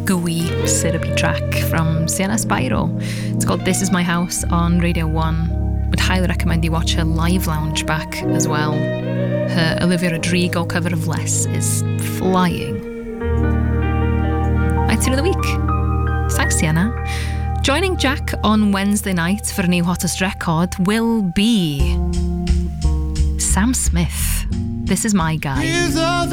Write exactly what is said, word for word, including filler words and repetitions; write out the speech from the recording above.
gooey, syrupy track from Sienna Spyro. It's called This Is My House on Radio one. Would highly recommend you watch her live lounge back as well. Her Olivia Rodrigo cover of Less is flying. My tune of the week. Thanks, Sienna. Joining Jack on Wednesday night for a new hottest record will be Sam Smith. This is My Guy.